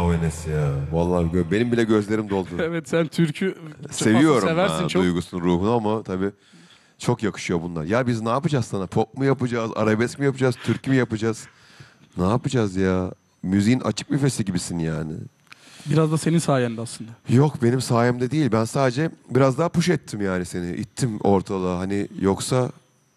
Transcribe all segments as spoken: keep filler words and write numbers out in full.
Bravo Enes ya. Vallahi gö- benim bile gözlerim doldu. Evet, sen türkü çok Seviyorum fazla seversin ben çok. duygusunu, ruhunu ama tabii çok yakışıyor bunlar. Ya biz ne yapacağız sana? Pop mu yapacağız, arabesk mi yapacağız, türkü mü yapacağız? Ne yapacağız ya? Müziğin açık büfesi gibisin yani. Biraz da senin sayende aslında. Yok benim sayemde değil. Ben sadece biraz daha push ettim yani seni. İttim ortalığa. Hani yoksa...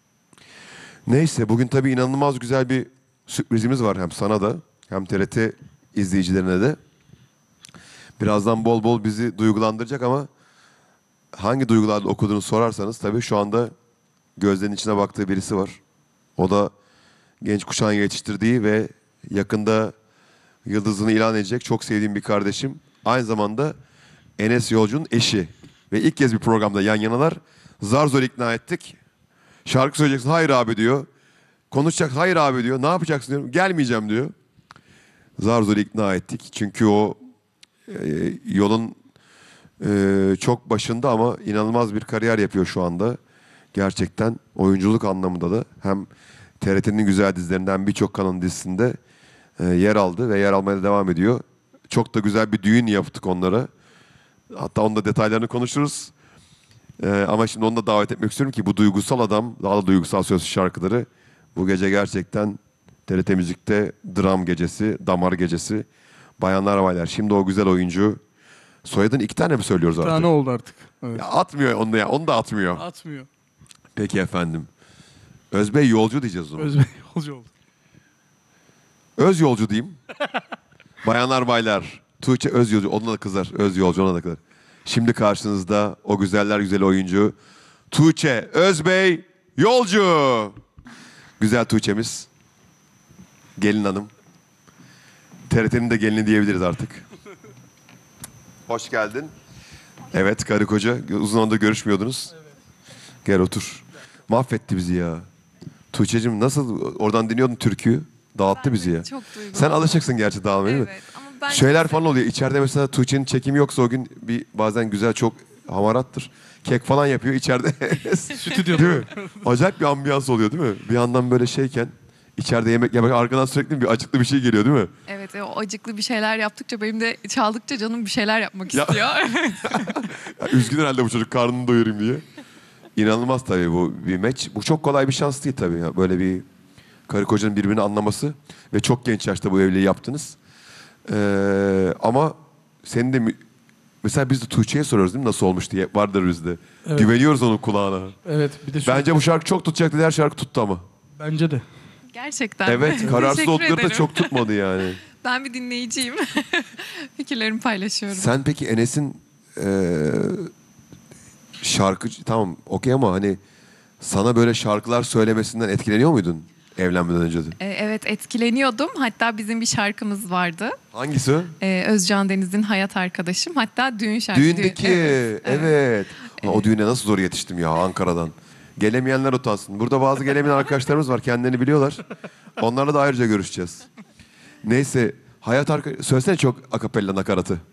Neyse bugün tabii inanılmaz güzel bir sürprizimiz var hem sana da hem T R T izleyicilerine de. Birazdan bol bol bizi duygulandıracak ama hangi duygularla okuduğunu sorarsanız tabii şu anda gözlerinin içine baktığı birisi var. O da genç kuşağın yetiştirdiği ve yakında yıldızını ilan edecek çok sevdiğim bir kardeşim. Aynı zamanda Enes Yolcu'nun eşi. Ve ilk kez bir programda yan yanalar. Zar zor ikna ettik. Şarkı söyleyeceksin, hayır abi diyor. Konuşacak, hayır abi diyor. Ne yapacaksın diyorum. Gelmeyeceğim diyor. Zar zor ikna ettik. Çünkü o e, yolun e, çok başında ama inanılmaz bir kariyer yapıyor şu anda. Gerçekten oyunculuk anlamında da hem T R T'nin güzel dizilerinden birçok kanalın dizisinde e, yer aldı ve yer almaya da devam ediyor. Çok da güzel bir düğün yaptık onlara. Hatta onun da detaylarını konuşuruz. Ee, ama şimdi onu da davet etmek istiyorum ki bu duygusal adam, daha da duygusal sözlü şarkıları bu gece gerçekten T R T Müzik'te dram gecesi, damar gecesi. Bayanlar baylar. Şimdi o güzel oyuncu. Soyadını iki tane mi söylüyoruz Bir artık? tane oldu artık. Evet. Ya atmıyor onu ya. Onu da atmıyor. Atmıyor. Peki efendim. Özbey Yolcu diyeceğiz o zaman. Özbey yolcu oldu. Öz Yolcu diyeyim. Bayanlar baylar. Tuğçe Öz Yolcu. Ona da kızar. Öz Yolcu ona da kızar. Şimdi karşınızda o güzeller güzeli oyuncu Tuğçe Özbey Yolcu. Güzel Tuğçe'miz. Gelin hanım. T R T'nin de gelini diyebiliriz artık. Hoş geldin. Evet karı koca. Uzun zamandır görüşmüyordunuz. Gel otur. Mahvetti bizi ya. Tuğçe'cim nasıl oradan dinliyordun türküyü? Dağıttı bizi ya. Çok duygulandım. Sen alışıksın gerçi dağılmaya değil mi? Evet ama ben Şeyler falan oluyor. İçeride mesela Tuğçe'nin çekimi yoksa o gün bir bazen güzel çok hamarattır. Kek falan yapıyor içeride. Stüdyoda. Değil mi? Acayip bir ambiyans oluyor değil mi? Bir yandan böyle şeyken içeride yemek yemek arkadan sürekli bir acıklı bir şey geliyor değil mi? Evet e, o acıklı bir şeyler yaptıkça benim de çaldıkça canım bir şeyler yapmak Ya- istiyor. Ya üzgün herhalde bu çocuk karnını doyurayım diye. İnanılmaz tabii bu bir meç. Bu çok kolay bir şans değil tabii. Ya. Böyle bir karı kocanın birbirini anlaması ve çok genç yaşta bu evliliği yaptınız. Ee, ama senin de mü- mesela biz de Tuğçe'ye soruyoruz değil mi nasıl olmuş diye vardır bizde. Evet. Güveniyoruz onun kulağına. Evet, bir de şu Bence bu şarkı çok tutacak dedi her şarkı tuttu ama. bence de. Gerçekten. Evet kararsız Teşekkür oldukları da ederim. çok tutmadı yani. Ben bir dinleyiciyim. Fikirlerimi paylaşıyorum. Sen peki Enes'in eee şarkı tamam okey ama hani sana böyle şarkılar söylemesinden etkileniyor muydun evlenmeden önce de? E, evet etkileniyordum. Hatta bizim bir şarkımız vardı. Hangisi? E, Özcan Deniz'in Hayat Arkadaşım. Hatta düğün şarkısı. Düğündeki. Evet. Evet. Ha, o düğüne nasıl zor yetiştim ya Ankara'dan. Gelemeyenler utansın. Burada bazı gelemeyen arkadaşlarımız var. Kendilerini biliyorlar. Onlarla da ayrıca görüşeceğiz. Neyse. Hayat arka... Söylesene çok akapella nakaratı.